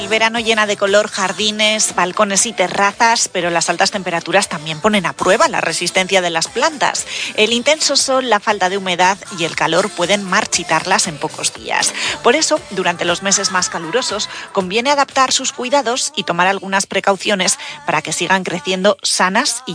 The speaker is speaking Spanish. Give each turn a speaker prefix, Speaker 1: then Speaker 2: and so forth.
Speaker 1: El verano llena de color jardines, balcones y terrazas, pero las altas temperaturas también ponen a prueba la resistencia de las plantas. El intenso sol, la falta de humedad y el calor pueden marchitarlas en pocos días. Por eso, durante los meses más calurosos, conviene adaptar sus cuidados y tomar algunas precauciones para que sigan creciendo sanas y